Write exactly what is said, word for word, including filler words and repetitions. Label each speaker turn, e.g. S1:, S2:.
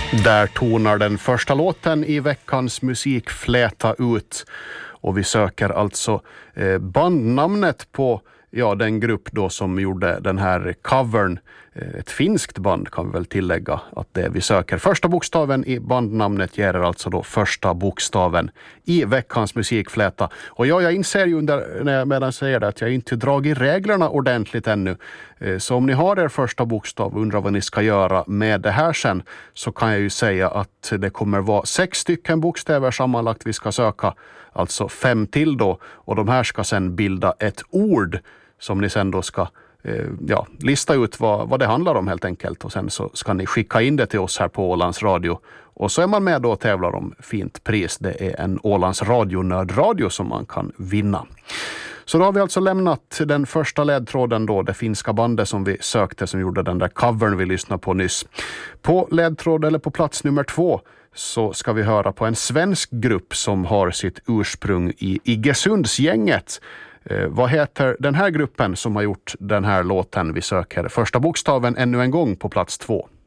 S1: Där tonar den första låten i veckans musikfläta ut. Och vi söker alltså eh, bandnamnet på ja, den grupp då som gjorde den här covern. Ett finskt band kan vi väl tillägga att det vi söker. Första bokstaven i bandnamnet ger alltså då första bokstaven i veckans musikfläta. Och ja, jag inser ju under, när jag medan säger det att jag inte dragit reglerna ordentligt ännu. Så om ni har er första bokstav och undrar vad ni ska göra med det här sen, så kan jag ju säga att det kommer vara sex stycken bokstäver sammanlagt vi ska söka. Alltså fem till då. Och de här ska sen bilda ett ord som ni sen då ska ja, lista ut vad, vad det handlar om helt enkelt. Och sen så ska ni skicka in det till oss här på Ålands Radio. Och så är man med då och tävlar om fint pris. Det är en Ålands Radio-nördradio som man kan vinna. Så då har vi alltså lämnat den första ledtråden då, det finska bandet som vi sökte som gjorde den där covern vi lyssnade på nyss. På ledtråd eller på plats nummer två så ska vi höra på en svensk grupp som har sitt ursprung i Iggesundsgänget. Eh, vad heter den här gruppen som har gjort den här låten vi söker? Första bokstaven ännu en gång på plats två.